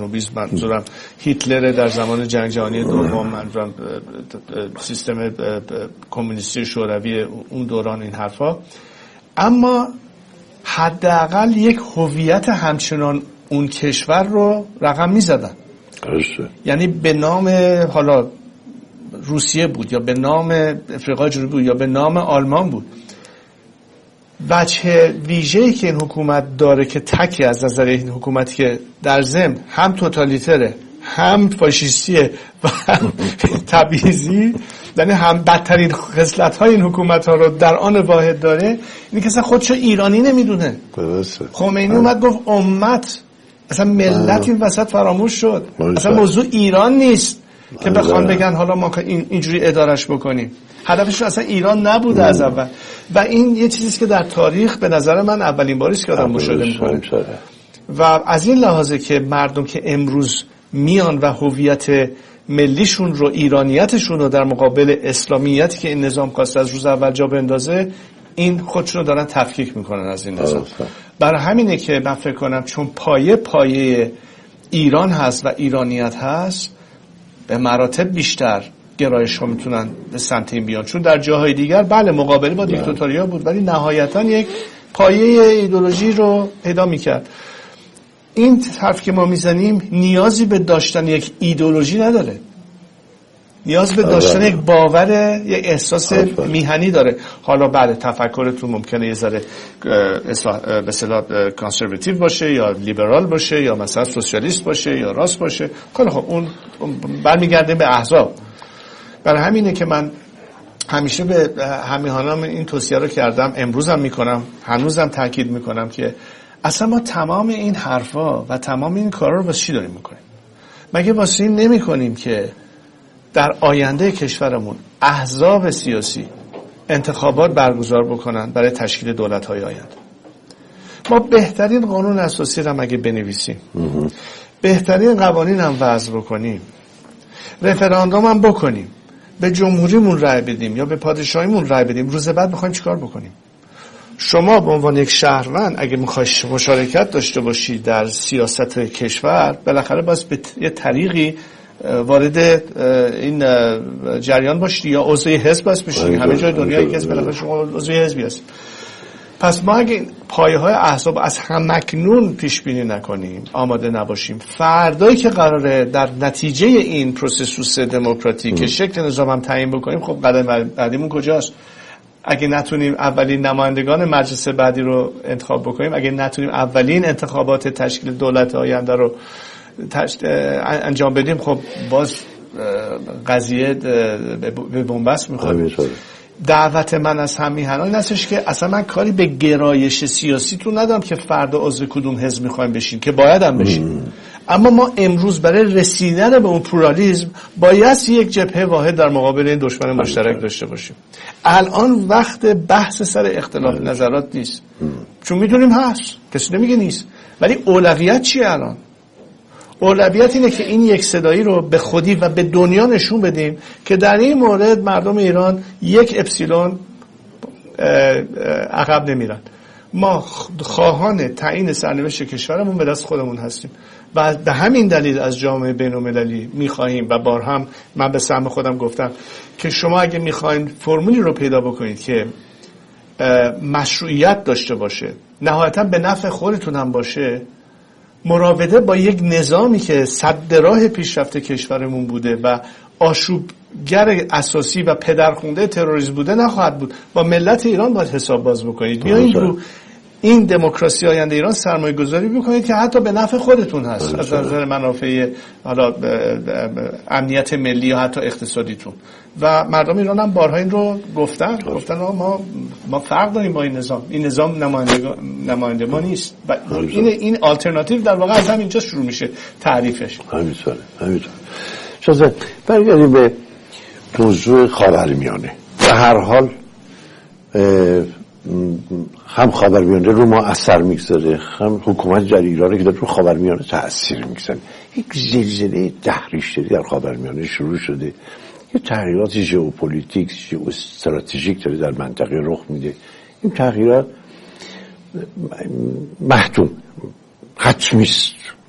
منظورم هیتلر در زمان جنگ جهانی دوم، منظورم سیستم کمونیستی شوروی اون دوران، این حرفا. اما حداقل یک هویت همچنان اون کشور رو رقم می‌زدن. یعنی به نام حالا روسیه بود یا به نام افریقای جنوبی بود یا به نام آلمان بود. وجه ویژه‌ای که این حکومت داره که تکی از نظر این حکومتی که در ضمن هم توتالیتره هم فاشیستیه و هم تبعیضی، یعنی هم بدترین خصلت‌های این حکومت‌ها رو در آن واحد داره، اینی که اصلا خودشو ایرانی نمیدونه. خمینی اومد گفت امت، اصلا ملت این وسط فراموش شد. اصلا موضوع ایران نیست که بخوان بگن حالا ما اینجوری ادارش بکنیم. هدفش اصلا ایران نبوده از اول. و این یه چیزیست که در تاریخ به نظر من اولین باریست که آدم مشاهده میکنه. و از این لحاظه که مردم که امروز میان و هویت ملیشون رو، ایرانیتشون رو در مقابل اسلامیتی که این نظام خواسته از روز اول جا بندازه، این خودشون رو دارن تفکیک میکنن از این نظام. برای همینه که من فکر کنم چون پایه ایران هست و ایرانیت هست، به مراتب بیشتر گرایش ها میتونن به سمت این بیان. چون در جاهای دیگر بله مقابله با دیکتاتوریا بود، ولی نهایتا یک پایه ایدئولوژی رو پیدا میکرد. این حرف که ما میزنیم نیازی به داشتن یک ایدئولوژی نداره، نیاز به داشتن یک باور، یک احساس میهنی داره. حالا بله تفکرتون ممکنه یه ذره به اصطلاح کانسرواتیو باشه یا لیبرال باشه یا مثلا سوسیالیست باشه یا راست باشه، خیلی خب اون برمیگرده به احزاب. برای همینه که من همیشه به همیهنام این توصیه رو کردم، امروزم میکنم، هنوزم تاکید میکنم که اصلا ما تمام این حرفا و تمام این کارا رو واسه چی داریم میکنیم؟ مگه واسه این نمیکنیم که در آینده کشورمون احزاب سیاسی انتخابات برگزار بکنن برای تشکیل دولت‌های آینده؟ ما بهترین قانون اساسی رو اگه بنویسیم، بهترین قوانین هم وضع بکنیم، رفراندوم هم بکنیم، به جمهوریمون رأی بدیم یا به پادشاهیمون رأی بدیم، روز بعد می‌خوایم چیکار بکنیم؟ شما به عنوان یک شهروند اگه می‌خوای مشارکت داشته باشی در سیاست کشور، بالاخره باید به یه طریقی وارد این جریان باشی یا عضو حزب باشی. همه جای دنیا که بالاخره شما عضو حزبی هست. پس ما اگه پایه‌های احزاب از همکنون پیش بینی نکنیم، آماده نباشیم، فردایی که قراره در نتیجه این پروسس دموکراتیک که شکل نظام هم تعیین بکنیم، خب قدم بعدیمون کجاست؟ اگه نتونیم اولین نمایندگان مجلس بعدی رو انتخاب بکنیم، اگه نتونیم اولین انتخابات تشکیل دولت آینده رو انجام بدیم، خب باز قضیه به بنبست میخوره. دعوت من از همیهنان این هستش که اصلا من کاری به گرایش سیاسی تو ندارم که فردا عضو کدوم حزب میخوایم بشیم، که باید هم بشیم. اما ما امروز برای رسیدن به اون پورالیسم باید یک جبهه واحد در مقابل این دشمن مشترک داشته باشیم. الان وقت بحث سر اختلاف نظرات نیست، چون میدونیم هست، کسی نمیگه نیست، ولی اولویت چیه الان؟ اولویت اینه که این یک صدایی رو به خودی و به دنیا نشون بدیم که در این مورد مردم ایران یک اپسیلون عقب نمیرن. ما خواهان تعیین سرنوشت کشورمون به دست خودمون هستیم و به همین دلیل از جامعه بین‌المللی می‌خواهیم و بارها من به سهم خودم گفتم که شما اگه می‌خواید فرمولی رو پیدا بکنید که مشروعیت داشته باشه، نهایتاً به نفع خودتون هم باشه، مراوده با یک نظامی که سد راه پیشرفت کشورمون بوده و آشوبگر اساسی و پدرخونده تروریسم بوده نخواهد بود. با ملت ایران باید حساب باز بکنید. بیایید رو این دموکراسی آینده ایران سرمایه گذاری بکنید که حتی به نفع خودتون هست، از نظر منافع حالا امنیت ملی یا حتی اقتصادیتون. و مردم ایران هم بارها این رو گفتن ما فرق داریم با این نظام نماینده ما نیست. و این آلترناتیو در واقع از همینجا شروع میشه تعریفش. همینطوره. شازده برگردیم به موضوع خاورمیانه. به هر حال هم خاورمیانه رو ما اثر میگذاره، هم حکومت جاری ایرانه که داره رو خاورمیانه تأثیر میگذاره. یک زلزله دهریشتری در خاورمیانه شروع شده، یه تغییرات ژئوپلیتیک استراتژیک داره در منطقه رخ میده. این تغییرات محتوم حتمی است،